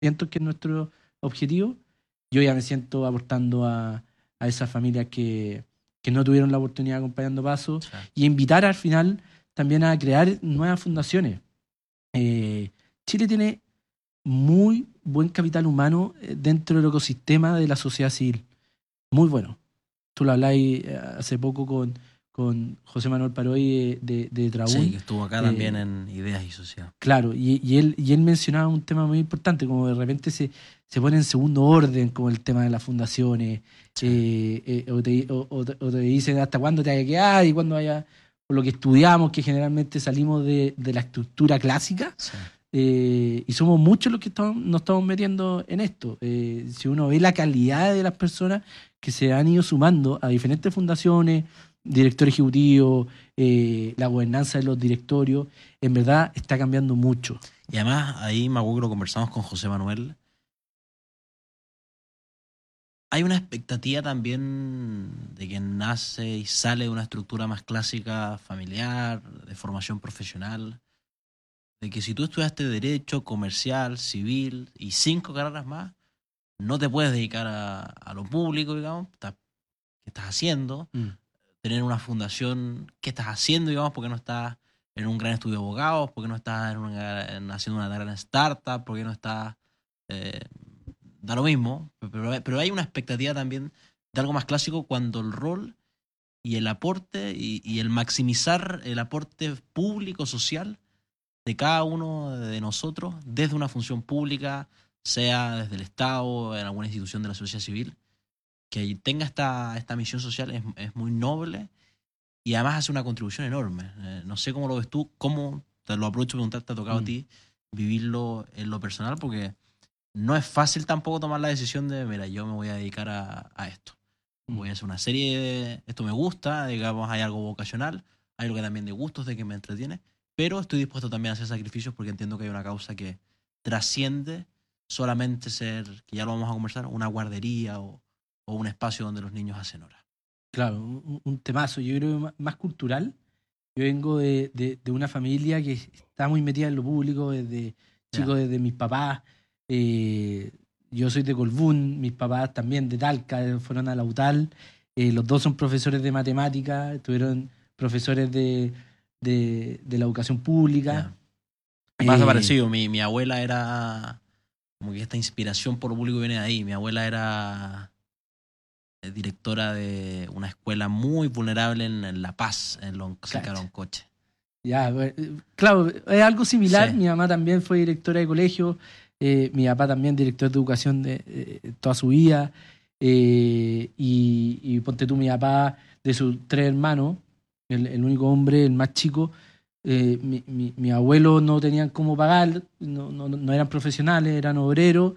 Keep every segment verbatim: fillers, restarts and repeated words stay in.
siento que es nuestro objetivo. Yo ya me siento aportando a, a esas familias que, que no tuvieron la oportunidad de acompañando pasos Sí. y invitar al final también a crear nuevas fundaciones. Eh, Chile tiene muy buen capital humano eh, dentro del ecosistema de la sociedad civil. Muy bueno. Tú lo habláis eh, hace poco con, con José Manuel Paroy de, de, de Sí, que Trabún. estuvo acá también Eh, en Ideas y Sociedad. claro, y, y él, y él mencionaba un tema muy importante, como de repente se, se pone en segundo orden, como el tema de las fundaciones, Sí, eh, eh, o, te, o, o te- o te dicen hasta cuándo te hay que quedar y cuándo vaya, por lo que estudiamos, que generalmente salimos de, de la estructura clásica, sí. eh, y somos muchos los que estamos, nos estamos metiendo en esto. Eh, si uno ve la calidad de las personas que se han ido sumando a diferentes fundaciones, director ejecutivo, eh, la gobernanza de los directorios, en verdad está cambiando mucho. Y además, ahí me acuerdo que lo conversamos con José Manuel. Hay una expectativa también de quien nace y sale de una estructura más clásica familiar, de formación profesional, de que si tú estudiaste Derecho, Comercial, Civil y cinco carreras más, no te puedes dedicar a, a lo público, digamos. Estás- ¿Qué estás haciendo? Mm. Tener una fundación, ¿qué estás haciendo, digamos? ¿Por qué no estás en un gran estudio de abogados? ¿Por qué no estás en una- en- haciendo una gran startup? ¿Por qué no estás... eh, da lo mismo, pero, pero hay una expectativa también de algo más clásico cuando el rol y el aporte y, y el maximizar el aporte público, social de cada uno de nosotros desde una función pública, sea desde el Estado, en alguna institución de la sociedad civil, que tenga esta, esta misión social es, es muy noble y además hace una contribución enorme. Eh, no sé cómo lo ves tú, cómo, te lo aprovecho de preguntar, te ha tocado a Mm. ti vivirlo en lo personal, porque no es fácil tampoco tomar la decisión de, mira, yo me voy a dedicar a, a esto. Mm. Voy a hacer una serie, de, esto me gusta, digamos, hay algo vocacional, hay algo que también de gustos, de que me entretiene, pero estoy dispuesto también a hacer sacrificios porque entiendo que hay una causa que trasciende solamente ser, que ya lo vamos a conversar, una guardería o, o un espacio donde los niños hacen hora. Claro, un, un temazo, yo creo que más, más cultural. Yo vengo de, de- de una familia que está muy metida en lo público, desde Ya. chico, desde mis papás. Eh, yo soy de Colbún, mis papás también de Talca, eh, fueron a la U T A L. Eh, los dos son profesores de matemáticas, tuvieron profesores de, de- de la educación pública. Ya. Me pasa Eh, parecido, mi, mi abuela era, como que esta inspiración por lo público viene de ahí, mi abuela era eh, directora de una escuela muy vulnerable en, en La Paz, en Lon- cerca de cacha. Loncoche. Ya, eh, claro, es algo Sí, similar. Mi mamá también fue directora de colegio, eh, mi papá también director de educación de, eh, toda su vida. eh, y, y ponte tú, mi papá, de sus tres hermanos, el, el único hombre, el más chico, eh, mi, mi, mi abuelo no tenían cómo pagar, no, no, no eran profesionales, eran obreros,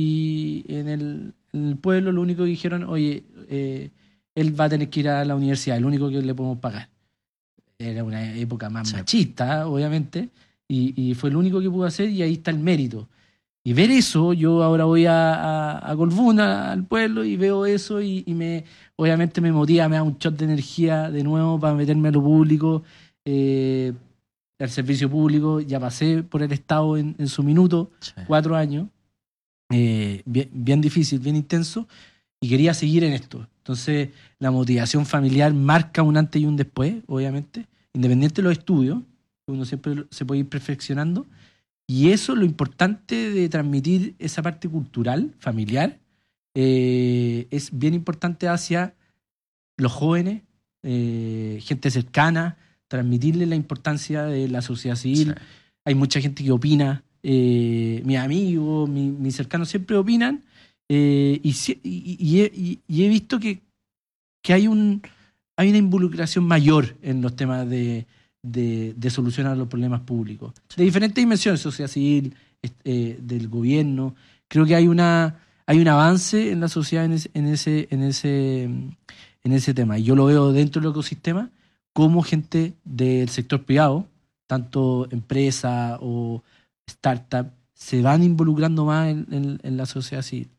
y en el, en el pueblo lo único que dijeron, oye, eh, él va a tener que ir a la universidad, el único que le podemos pagar. Era una época más sí, machista, obviamente, y, y fue lo único que pudo hacer y ahí está el mérito. Y ver eso, yo ahora voy a, a, a Colbún, a- al pueblo, y veo eso y, y me, obviamente me motiva, me da un shot de energía de nuevo para meterme a lo público, eh, al servicio público. Ya pasé por el Estado en, en su minuto, sí. cuatro años, eh, bien, bien difícil, bien intenso, y quería seguir en esto. Entonces, la motivación familiar marca un antes y un después, obviamente, independiente de los estudios, uno siempre se puede ir perfeccionando, y eso es lo importante de transmitir esa parte cultural, familiar, eh, es bien importante hacia los jóvenes, eh, gente cercana, transmitirle la importancia de la sociedad Sí. civil. Hay mucha gente que opina, eh, mis amigos, mi- mis cercanos siempre opinan, eh, y, si- y- y he, y- y he visto que, que hay un, hay una involucración mayor en los temas de, de- de solucionar los problemas públicos, de diferentes dimensiones, sociedad civil, est- eh, del gobierno. Creo que hay una, hay un avance en la sociedad en ese, en ese, en ese, en ese tema. Y yo lo veo dentro del ecosistema como gente del sector privado, tanto empresas o startups, se van involucrando más en, en- en la sociedad civil.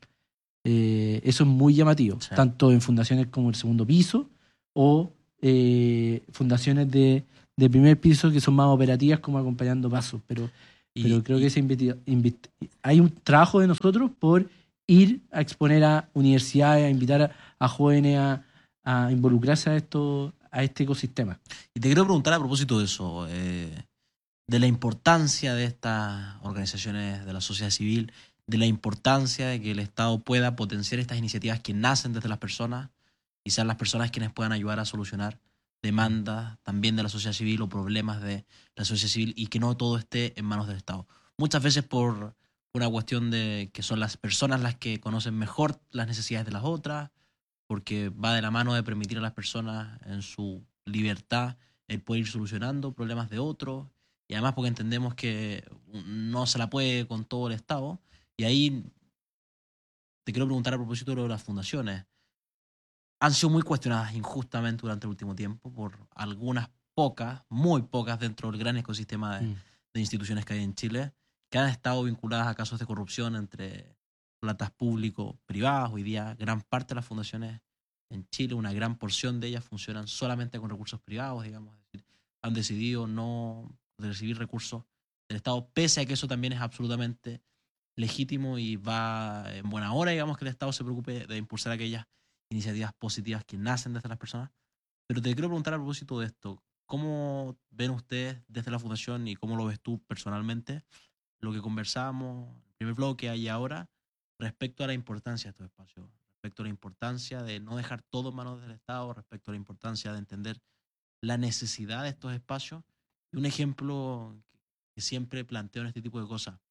Eh, eso es muy llamativo, Sí. tanto en fundaciones como el segundo piso o eh, fundaciones de, de primer piso que son más operativas como acompañando pasos. Pero Y, Pero creo y- que ese investi- investi- hay un trabajo de nosotros por ir a exponer a universidades, a invitar a, a jóvenes a, a involucrarse a esto, a este ecosistema. y te quiero preguntar a propósito de eso, eh, de la importancia de estas organizaciones de la sociedad civil, de la importancia de que el Estado pueda potenciar estas iniciativas que nacen desde las personas y sean las personas quienes puedan ayudar a solucionar demandas también de la sociedad civil o problemas de la sociedad civil y que no todo esté en manos del Estado. Muchas veces por una cuestión de que son las personas las que conocen mejor las necesidades de las otras, porque va de la mano de permitir a las personas en su libertad el poder ir solucionando problemas de otros, y además porque entendemos que no se la puede con todo el Estado. Y ahí te quiero preguntar a propósito de las fundaciones. Han sido muy cuestionadas injustamente durante el último tiempo por algunas pocas, muy pocas dentro del gran ecosistema de, Mm. de instituciones que hay en Chile, que han estado vinculadas a casos de corrupción entre platas público-privadas. Hoy día gran parte de las fundaciones en Chile, una gran porción de ellas funcionan solamente con recursos privados, digamos, es decir, han decidido no recibir recursos del Estado, pese a que eso también es absolutamente legítimo y va en buena hora, digamos, que el Estado se preocupe de impulsar aquellas iniciativas positivas que nacen desde las personas. Pero te quiero preguntar a propósito de esto, ¿cómo ven ustedes desde la fundación y cómo lo ves tú personalmente lo que conversábamos en el primer bloque y ahora respecto a la importancia de estos espacios, respecto a la importancia de no dejar todo en manos del Estado, respecto a la importancia de entender la necesidad de estos espacios? Y un ejemplo que siempre planteo en este tipo de cosas: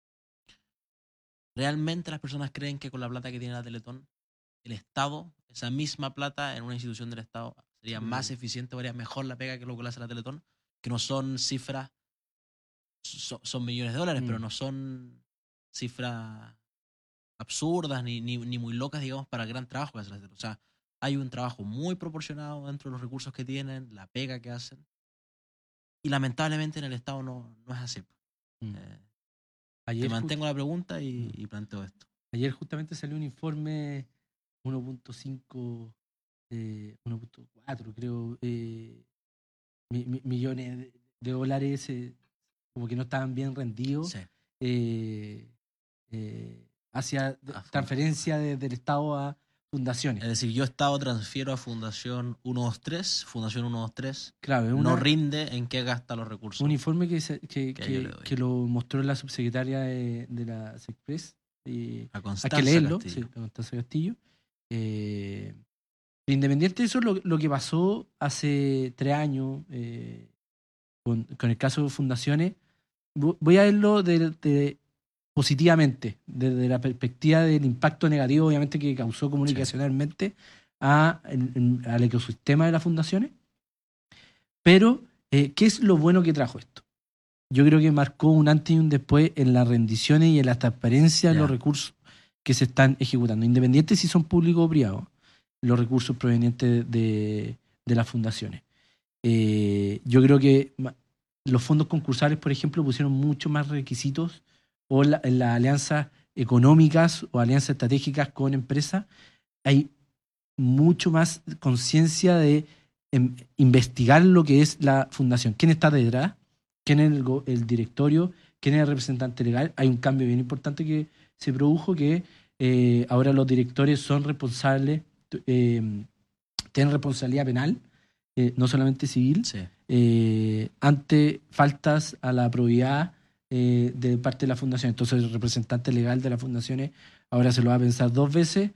¿realmente las personas creen que con la plata que tiene la Teletón, el Estado, esa misma plata en una institución del Estado, sería más Mm. eficiente o haría mejor la pega que lo que le hace la Teletón? Que no son cifras, so- son millones de dólares, pero Mm. no son cifras absurdas ni, ni, ni muy locas, digamos, para el gran trabajo que hace la Teletón. O sea, hay un trabajo muy proporcionado dentro de los recursos que tienen, la pega que hacen, y lamentablemente en el Estado no, no es así. Mm. Eh, te Ayer, ju- mantengo la pregunta mm. y, y planteo esto. Ayer justamente salió un informe uno punto cinco, eh, uno punto cuatro creo, eh, mi- mi- millones de, de dólares, eh, como que no estaban bien rendidos, Sí. eh, eh, hacia de- A fun- transferencia de- del Estado a Es fundaciones. decir, yo Estado transfiero a Fundación ciento veintitrés, Fundación ciento veintitrés Claro, es no una, rinde en qué gasta los un recursos informe que, se- que, que yo le que, doy. que lo mostró la subsecretaria de, de la SECPRES. Y A hay que Constanza leerlo, sí, Castillo. la Constanza Castillo. Eh, Independiente de eso, lo, lo que pasó hace tres años eh, con, con el caso de fundaciones, vo- voy a verlo de, de- positivamente, desde la perspectiva del impacto negativo, obviamente, que causó comunicacionalmente a, en- en- al ecosistema de las fundaciones. Pero, eh, ¿qué es lo bueno que trajo esto? Yo creo que marcó un antes y un después en las rendiciones y en la transparencia de los Ya. recursos que se están ejecutando, independiente si son públicos o privados, los recursos provenientes de, de las fundaciones. Eh, yo creo que ma- los fondos concursales, por ejemplo, pusieron mucho más requisitos, o la- en las alianzas económicas o alianzas estratégicas con empresas, hay mucho más conciencia de em, investigar lo que es la fundación. ¿Quién está detrás? ¿Quién es el, go- el directorio? ¿Quién es el representante legal? Hay un cambio bien importante que se produjo, que eh, ahora los directores son responsables, t- eh, tienen responsabilidad penal, eh, no solamente civil, Sí. eh, ante faltas a la probidad eh, de parte de la fundación. Entonces el representante legal de las fundaciones ahora se lo va a pensar dos veces,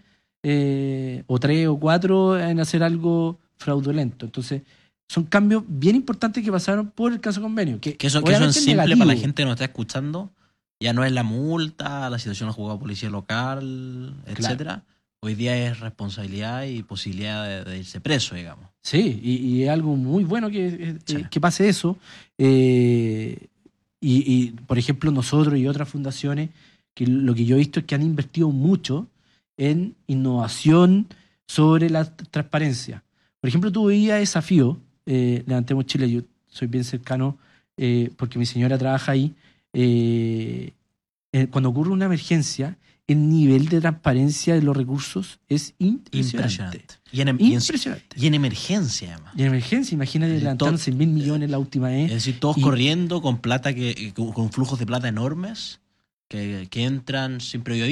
eh, o tres o cuatro, en hacer algo fraudulento. Entonces son cambios bien importantes que pasaron por el caso convenio, que, Que eso, que eso en obviamente es simple para la negativo. gente que nos está escuchando, ya no es la multa, la situación al juzgado de policía local, etcétera. Hoy día es responsabilidad y posibilidad de, de irse preso, digamos. Sí, y, y es algo muy bueno que, eh, Sí. que pase eso. Eh, y, y, por ejemplo, nosotros y otras fundaciones, que lo que yo he visto es que han invertido mucho en innovación sobre la t- transparencia. Por ejemplo, tú veías Desafío, eh, Levantemos Chile, yo soy bien cercano, eh, porque mi señora trabaja ahí, eh, eh, cuando ocurre una emergencia, el nivel de transparencia de los recursos es impresionante. Impresionante. Y en, em- y en- Impresionante. y en emergencia, además. Y en emergencia, imagínate, Sí, adelantaron todo- seis mil millones la última Es vez. decir, todos Y- corriendo con plata que con, con flujos de plata enormes que, que entran sin previo